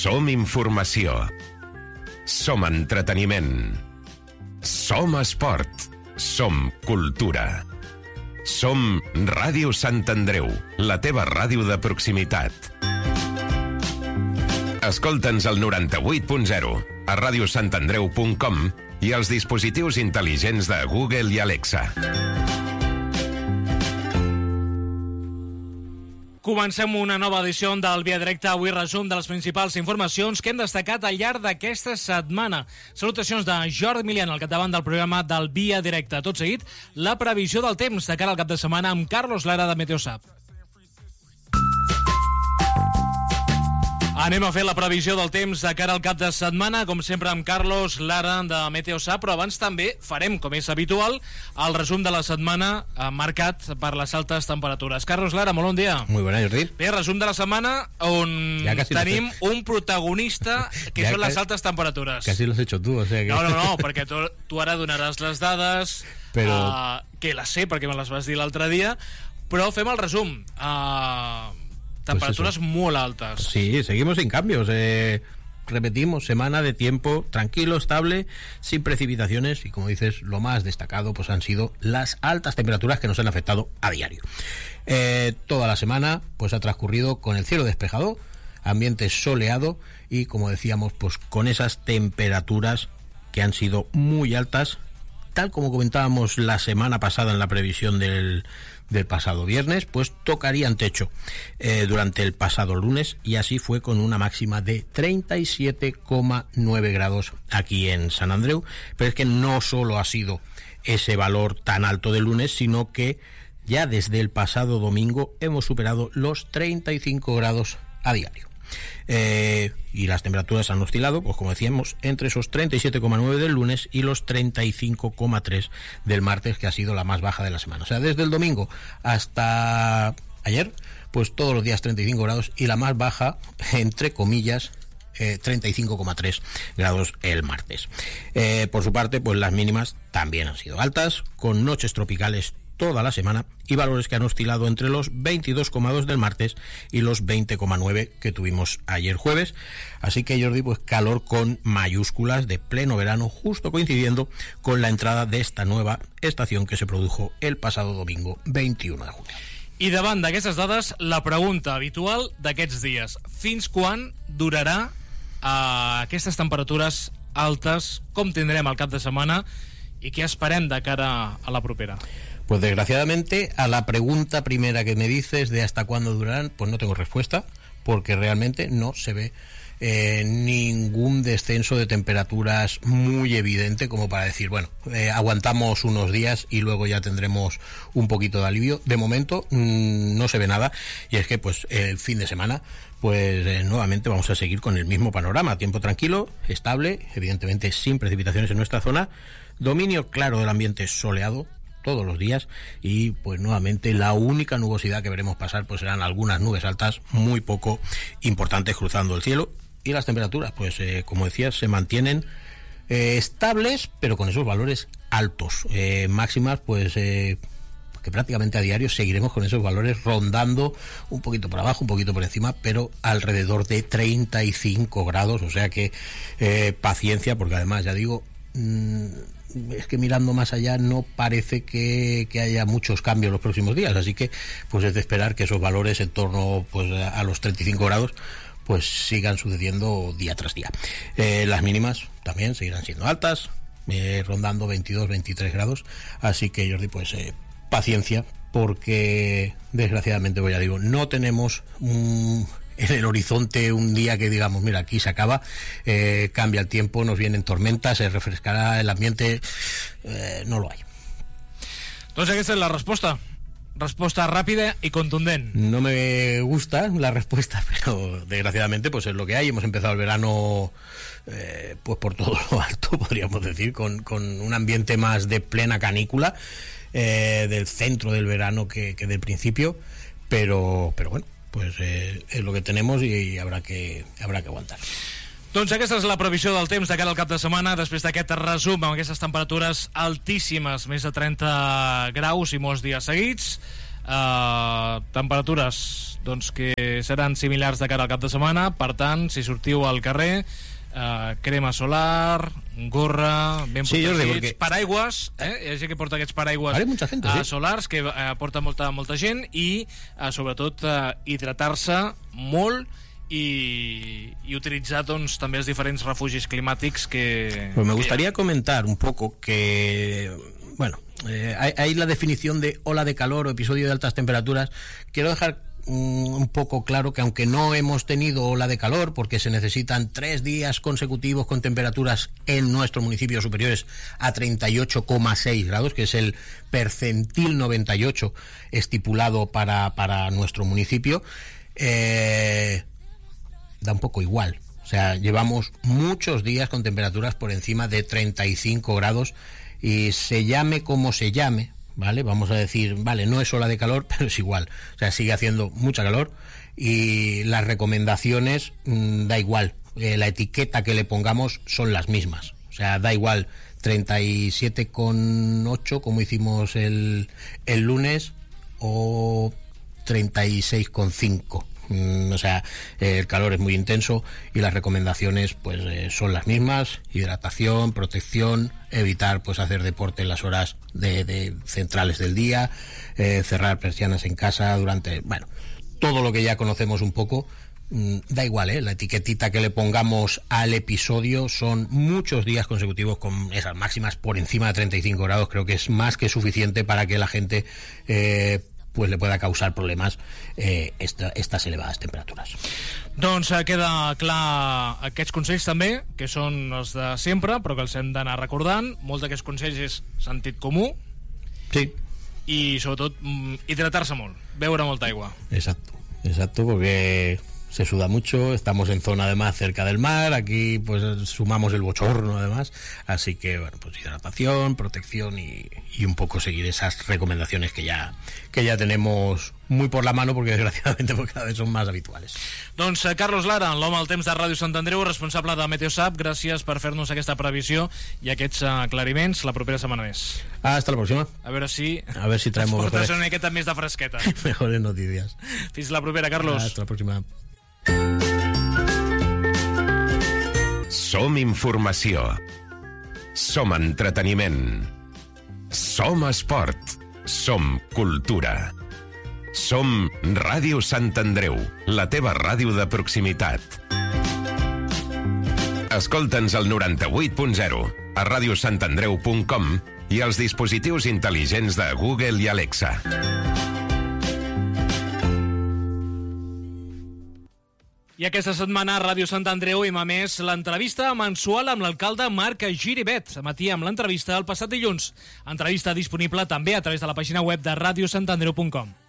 Som informació. Som entreteniment. Som esport. Som cultura. Som Ràdio Sant Andreu, la teva ràdio de proximitat. Escolta'ns al 98.0, a radiosantandreu.com i als dispositius intel·ligents de Google i Alexa. Comencem una nova edició del Via Directa. Avui resum de les principals informacions que hem destacat al llarg d'aquesta setmana. Salutacions de Jordi Milian al capdavant del programa del Via Directa. Tot seguit, la previsió del temps de cara al cap de setmana amb Carlos Lara de Meteosat. Anem a fer la previsió del temps de cara al cap de setmana, com sempre amb Carlos Lara de Meteosat, però abans també farem, com és habitual, el resum de la setmana marcat per les altes temperatures. Carlos Lara, molt bon dia. Muy buena, Jordi. Bé, resum de la setmana on tenim un protagonista que són les altes temperatures. Casi lo has hecho tú, o sea que... No, perquè tu ara donaràs les dades, però... que les sé perquè me les vas dir l'altre dia, però fem el resum. Temperaturas pues muy altas. Sí, seguimos sin cambios. Repetimos, semana de tiempo tranquilo, estable, sin precipitaciones y, como dices, lo más destacado pues han sido las altas temperaturas que nos han afectado a diario. Toda la semana pues ha transcurrido con el cielo despejado, ambiente soleado y, como decíamos, pues con esas temperaturas que han sido muy altas, tal como comentábamos la semana pasada en la previsión del pasado viernes, pues tocarían techo durante el pasado lunes, y así fue con una máxima de 37,9 grados aquí en Sant Andreu. Pero es que no solo ha sido ese valor tan alto del lunes, sino que ya desde el pasado domingo hemos superado los 35 grados a diario. Y las temperaturas han oscilado, pues como decíamos, entre esos 37,9 del lunes y los 35,3 del martes, que ha sido la más baja de la semana. O sea, desde el domingo hasta ayer, pues todos los días 35 grados, y la más baja, entre comillas, 35,3 grados el martes. Por su parte, pues las mínimas también han sido altas, con noches tropicales toda la semana y valores que han oscilado entre los 22,2 del martes y los 20,9 que tuvimos ayer jueves. Así que, Jordi, pues calor con mayúsculas de pleno verano, justo coincidiendo con la entrada de esta nueva estación que se produjo el pasado domingo 21 de junio. I davant d'aquestes dades, la pregunta habitual d'aquests dies: fins quan durarà aquestes temperatures altes? Com tindrem el cap de setmana i què esperem de cara a la propera? Pues desgraciadamente a la pregunta primera que me dices de hasta cuándo durarán, pues no tengo respuesta, porque realmente no se ve ningún descenso de temperaturas muy evidente como para decir, bueno, aguantamos unos días y luego ya tendremos un poquito de alivio. De momento no se ve nada, y es que pues el fin de semana pues nuevamente vamos a seguir con el mismo panorama: tiempo tranquilo, estable, evidentemente sin precipitaciones en nuestra zona, dominio claro del ambiente soleado todos los días, y pues nuevamente la única nubosidad que veremos pasar pues serán algunas nubes altas muy poco importantes cruzando el cielo, y las temperaturas pues como decía, se mantienen estables, pero con esos valores altos, máximas pues que prácticamente a diario seguiremos con esos valores rondando un poquito por abajo, un poquito por encima, pero alrededor de 35 grados, o sea que paciencia, porque además, ya digo, es que mirando más allá no parece que haya muchos cambios los próximos días, así que pues es de esperar que esos valores en torno pues a los 35 grados pues sigan sucediendo día tras día. Las mínimas también seguirán siendo altas, rondando 22-23 grados, así que, Jordi, pues paciencia, porque desgraciadamente, pues ya digo, no tenemos en el horizonte un día que digamos, mira, aquí se acaba, cambia el tiempo, nos vienen tormentas, se refrescará el ambiente, no lo hay. Doncs aquesta és la resposta. Respuesta rápida y contundente. No me gusta la respuesta, pero desgraciadamente pues es lo que hay. Hemos empezado el verano pues por todo lo alto, podríamos decir, con un ambiente más de plena canícula, del centro del verano que del principio, pero bueno, pues es lo que tenemos y habrá que aguantar. Doncs aquesta és la previsió del temps de cara al cap de setmana, després d'aquest resum amb aquestes temperatures altíssimes, més de 30 graus i molts dies seguits. Temperatures doncs, que seran similars de cara al cap de setmana. Per tant, si sortiu al carrer, crema solar, gorra, ben protegits, porque... paraigües, hi ha gent que porta aquests paraigües solars, que porta molta gent, i sobretot hidratar-se molt y utilizar doncs, també els diferents refugis climàtics que... Pues me gustaría comentar un poco que, bueno, hay la definición de ola de calor o episodio de altas temperaturas. Quiero dejar un poco claro que aunque no hemos tenido ola de calor, porque se necesitan 3 días consecutivos con temperaturas en nuestro municipio superiores a 38,6 grados, que es el percentil 98 estipulado para nuestro municipio, da un poco igual. O sea, llevamos muchos días con temperaturas por encima de 35 grados y se llame como se llame, ¿vale? Vamos a decir, vale, no es ola de calor, pero es igual. O sea, sigue haciendo mucha calor y las recomendaciones da igual. La etiqueta que le pongamos son las mismas. O sea, da igual 37,8 como hicimos el lunes o 36,5. O sea, el calor es muy intenso y las recomendaciones pues son las mismas: hidratación, protección, evitar pues hacer deporte en las horas de centrales del día, cerrar persianas en casa durante, bueno, todo lo que ya conocemos un poco. Da igual, la etiquetita que le pongamos al episodio. Son muchos días consecutivos con esas máximas por encima de 35 grados. Creo que es más que suficiente para que la gente pues le pueda causar problemes estas elevades temperatures. Doncs queda clar aquests consells també, que són els de sempre, però que els hem d'anar recordant. Molts d'aquests consells és sentit comú. Sí. I sobretot hidratar-se molt, beure molta aigua. Exacto, porque se suda mucho, estamos en zona además cerca del mar, aquí pues sumamos el bochorno además, así que bueno, pues hidratación, protección y un poco seguir esas recomendaciones que ya tenemos muy por la mano, porque desgraciadamente pues cada vez son más habituales. Doncs Carlos Lara, l'home al temps de Ràdio Sant Andreu, responsable de Meteosat, gràcies per fer-nos aquesta previsió i aquests aclariments. La propera setmana més. Hasta la próxima. A veure si traemos portes una miqueta més de fresqueta. Mejores noticias. Fins la propera, Carlos. Hasta la próxima. Som informació. Som entreteniment. Som esport. Som cultura. Som Ràdio Sant Andreu, la teva ràdio de proximitat. Escolta'ns al 98.0, a radiosantandreu.com i als dispositius intel·ligents de Google i Alexa. I aquesta setmana a Ràdio Sant Andreu hem emès l'entrevista mensual amb l'alcalde Marc Giribet. Emetíem l'entrevista el passat dilluns. Entrevista disponible també a través de la pàgina web de radiosantandreu.com.